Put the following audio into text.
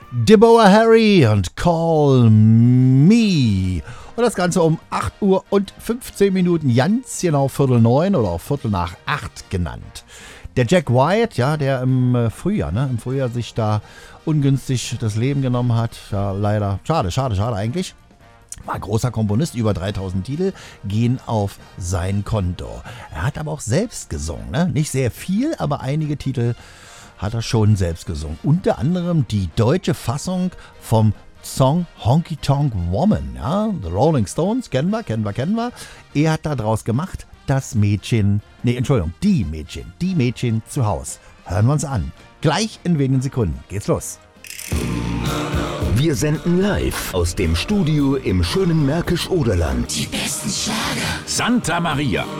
Deborah Harry und Call Me. Und das Ganze um 8 Uhr und 15 Minuten, ganz genau 8:45 oder auch 8:15 genannt. Der Jack White, ja, der im Frühjahr sich da ungünstig das Leben genommen hat, ja, leider, schade eigentlich. War ein großer Komponist, über 3000 Titel gehen auf sein Konto. Er hat aber auch selbst gesungen, ne? Nicht sehr viel, aber einige Titel hat er schon selbst gesungen. Unter anderem die deutsche Fassung vom Song Honky Tonk Woman. Ja? The Rolling Stones, kennen wir. Er hat daraus gemacht, die Mädchen zu Haus. Hören wir uns an. Gleich in wenigen Sekunden geht's los. Wir senden live aus dem Studio im schönen Märkisch-Oderland. Die besten Schlager. Santa Maria.